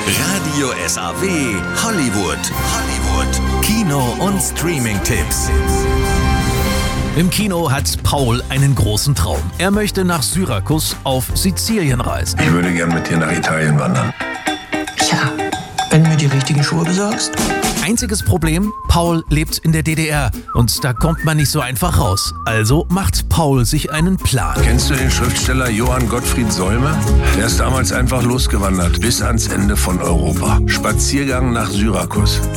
Radio SAW Hollywood. Kino- und Streaming-Tipps. Im Kino hat Paul einen großen Traum. Er möchte nach Syrakus auf Sizilien reisen. Ich würde gern mit dir nach Italien wandern. Tja, wenn du mir die richtigen Schuhe besorgst. Einziges Problem, Paul lebt in der DDR und da kommt man nicht so einfach raus. Also macht Paul sich einen Plan. Kennst du den Schriftsteller Johann Gottfried Solme? Der ist damals einfach losgewandert bis ans Ende von Europa. Spaziergang nach Syrakus.